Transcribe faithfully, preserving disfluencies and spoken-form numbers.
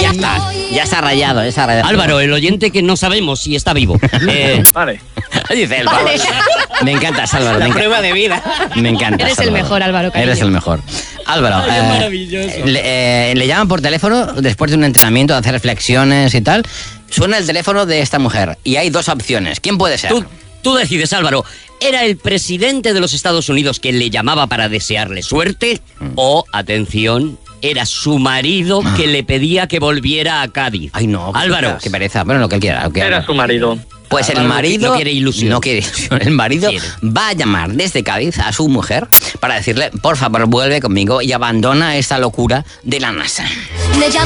ya está. Ya está rayado, ya está rayado. Álvaro, el oyente que no sabemos si está vivo. Eh, Vale. Dice Álvaro. Vale. Me encanta, Álvaro. La me prueba de vida. Me encanta. Eres el mejor, Álvaro, cariño. Eres el mejor. Álvaro, Ay, qué eh, maravilloso. le, eh, le llaman por teléfono después de un entrenamiento, de hacer reflexiones y tal. Suena el teléfono de esta mujer y hay dos opciones. ¿Quién puede ser? tú, tú decides, Álvaro. ¿Era el presidente de los Estados Unidos que le llamaba para desearle suerte? Mm. O, atención, era su marido que le pedía que volviera a Cádiz. Ay, no. qué Álvaro. pereza, Qué pereza. Bueno, lo que él quiera. Lo que Era su marido. Pues el Álvaro marido no quiere ilusión. no quiere ilusión. El marido Quiere. va a llamar desde Cádiz a su mujer para decirle, por favor, vuelve conmigo y abandona esta locura de la NASA. Me llamo